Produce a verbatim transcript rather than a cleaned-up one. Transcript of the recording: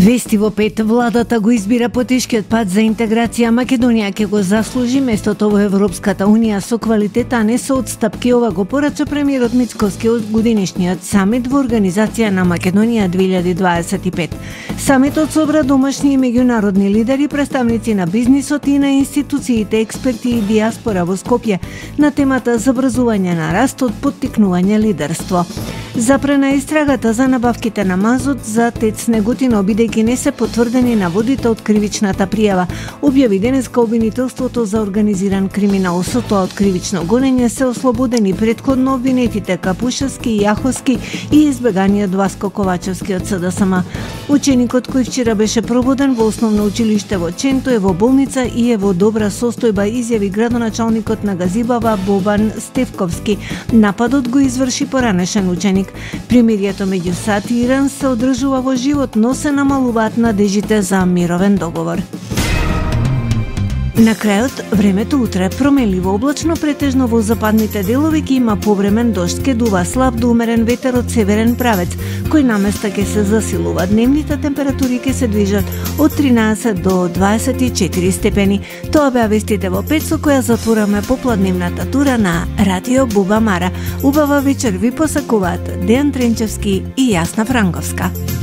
Вести во пет, владата го избира потешкиот пат за интеграција. Македонија ќе го заслужи местото во Европската унија со квалитет, а не со отстапки. Ова го порача премиерот Мицкоски од годинишниот самит во Организација на Македонија две илјади дваесет и пет. Самитот собра домашни и меѓународни лидери, представници на бизнисот и на институциите, експерти и диаспора во Скопје на темата забрзување на растот, поттикнување лидерство. Запрена истрагата за набавките на мазот за ТЕЦ Неготино, бидејќи не се потврдени наводите од кривичната пријава, објави денеска обвинителството за организиран криминал. Со тоа од кривично гонење се ослободени претходно обвинетите Капушевски, Јаховски и избеганиот Васко Ковачевски од СДСМ. Ученикот кој вчера беше пробуден во основно училиште во Ченто е во болница и е во добра состојба, изјави градоначалникот на Газибава Бобан Стевковски. Нападот го изврши поранешен ученик. Примирието меѓу САД и Иран се одржува во живот, но се намалуваат надежите за мировен договор. На крајот, времето утре променливо облачно, претежно во западните делови ќе има повремен дожд, ке дува слаб до умерен ветер од северен правец, кој наместа ќе се засилува. Дневните температури ќе се движат од тринаесет до дваесет и четири степени. Тоа беа вестите во пет, со која затвораме попладневната тура на Радио Буба Мара. Убава вечер ви посакуваат Дејан Тренчевски и Јасна Франковска.